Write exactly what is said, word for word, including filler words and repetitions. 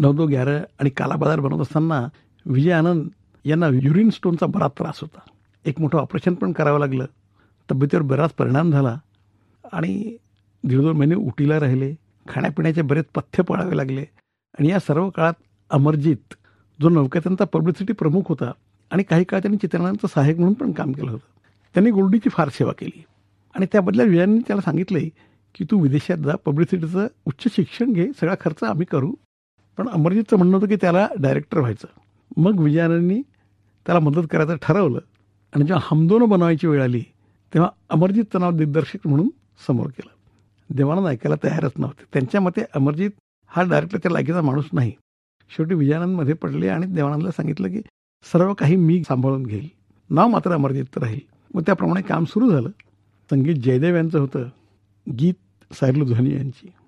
नौ दो ग्यारह आणि कालाबाजार बनवत असताना विजय आनंद यांना युरिन स्टोनचा बराच त्रास होता. एक मोठं ऑपरेशन पण करावं लागलं. तब्येतीवर बराच परिणाम झाला आणि दीड दोन महिने उटीला राहिले. खाण्यापिण्याचे बरेच पथ्य पाळावे लागले आणि या सर्व काळात अमरजीत जो नौकेतनचा पब्लिसिटी प्रमुख होता आणि काही काळ त्यांनी चित्रणांचं सहाय्यक म्हणून पण काम केलं होतं. त्यांनी गोल्डीची फार सेवा केली आणि त्या बदल्यात विजयांनी त्याला सांगितलंय की तू विदेशात जा, पब्लिसिटीचं उच्च शिक्षण घे, सगळा खर्च आम्ही करू. पण अमरजीतचं म्हणणं होतं की त्याला डायरेक्टर व्हायचं. मग विजयानंदनी त्याला मदत करायचं ठरवलं आणि जेव्हा हम दोनो बनवायची वेळ आली तेव्हा अमरजीतचं नाव दिग्दर्शक म्हणून समोर केलं. देवानंद ऐकायला तयारच नव्हते. त्यांच्या मते अमरजीत हा डायरेक्टरच्या लायकीचा माणूस नाही. शेवटी विजयानंद मध्ये पडले आणि देवानंदला सांगितलं की सर्व काही मी सांभाळून घेईल, नाव मात्र अमरजीत राहील. मग त्याप्रमाणे काम सुरू झालं. संगीत जयदेव यांचं होतं, गीत सायरलू ध्वनी यांची.